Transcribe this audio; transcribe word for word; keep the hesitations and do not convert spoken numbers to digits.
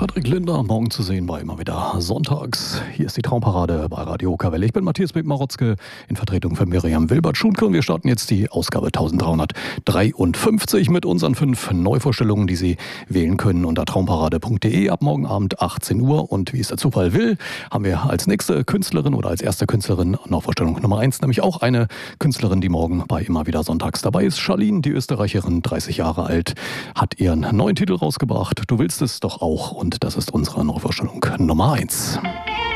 Patrick Linder, morgen zu sehen bei immer wieder sonntags. Hier ist die Traumparade bei Radio Kawelle. Ich bin Matthias Bittmarotzke in Vertretung für Miriam Wilbert-Schunke und wir starten jetzt die Ausgabe dreizehnhundertdreiundfünfzig mit unseren fünf Neuvorstellungen, die Sie wählen können unter traumparade punkt de ab morgen Abend achtzehn Uhr. Und wie es der Zufall will, haben wir als nächste Künstlerin oder als erste Künstlerin Neuvorstellung Nummer eins, nämlich auch eine Künstlerin, die morgen bei immer wieder sonntags dabei ist. Charlene, die Österreicherin, dreißig Jahre alt, hat ihren neuen Titel rausgebracht. Du willst es doch auch. Und das ist unsere Neuvorstellung Nummer eins.